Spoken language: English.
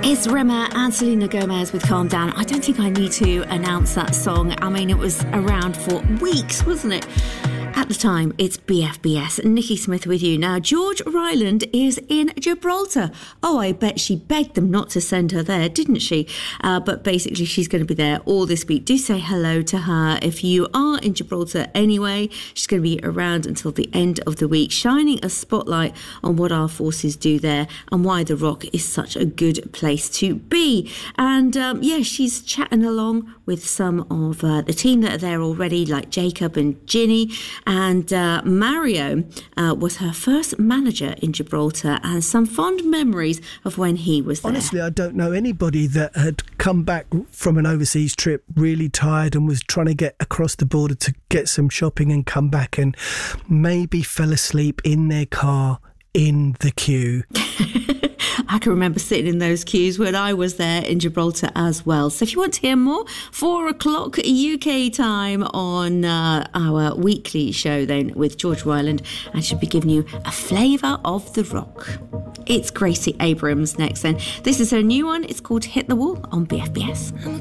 It's Rema and Selena Gomez with Calm Down. I don't think I need to announce that song. I mean, it was around for weeks, wasn't it? At the time, it's BFBS. Nikki Smith with you. Now, George Ryland is in Gibraltar. Oh, I bet she begged them not to send her there, didn't she? But basically, she's going to be there all this week. Do say hello to her if you are in Gibraltar anyway. She's going to be around until the end of the week, shining a spotlight on what our forces do there and why the Rock is such a good place to be. And she's chatting along with some of the team that are there already, like Jacob and Ginny. And Mario was her first manager in Gibraltar, and some fond memories of when he was there. Honestly, I don't know anybody that had come back from an overseas trip really tired and was trying to get across the border to get some shopping and come back and maybe fell asleep in their car in the queue. I can remember sitting in those queues when I was there in Gibraltar as well. So if you want to hear more, 4 o'clock UK time on our weekly show then with George Ryland, and she'll be giving you a flavour of the Rock. It's Gracie Abrams next then. This is her new one. It's called Hit the Wall on BFBS.